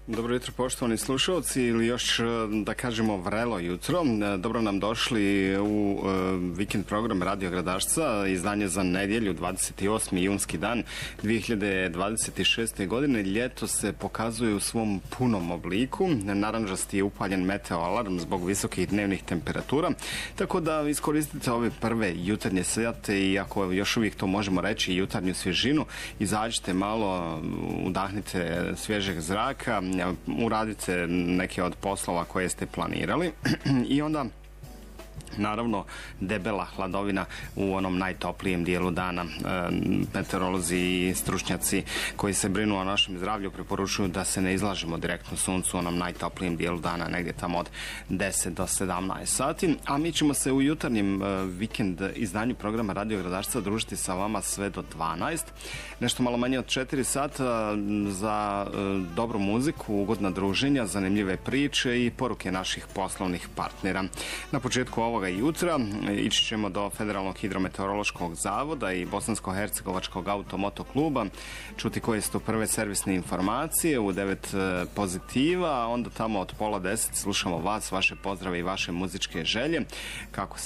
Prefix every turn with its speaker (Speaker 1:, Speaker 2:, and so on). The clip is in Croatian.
Speaker 1: Dobro jutro poštovani slušalci ili još da kažemo vrelo jutro. Dobro nam došli u vikend program Radio Gradašca, izdanje za nedjelju 28. junski dan 2026. godine. Ljeto se pokazuje u svom punom obliku. Naranđasti je upaljen meteo alarm zbog visokih dnevnih temperatura, tako da iskoristite ove prve jutarnje sate i ako još uvijek to možemo reći jutarnju svježinu, izađite malo, udahnite svježeg zraka, uradite neke od poslova koje ste planirali i onda naravno debela hladovina u onom najtoplijem dijelu dana. Meteorolozi i stručnjaci koji se brinu o našem zdravlju preporučuju da se ne izlažemo direktno suncu u onom najtoplijem dijelu dana, negdje tamo od 10 do 17 sati, a mi ćemo se u jutarnjem vikend izdanju programa Radio Gradašca družiti sa vama sve do 12. Nešto malo manje od 4 sata za dobru muziku, ugodna druženja, zanimljive priče i poruke naših poslovnih partnera. Na početku ovoga jutra ići ćemo do Federalnog hidrometeorološkog zavoda i Bosansko-hercegovačkog automoto kluba, čuti koje su to prve servisne informacije u 9 pozitiva, a onda tamo od pola 10 slušamo vas, vaše pozdrave i vaše muzičke želje. Kako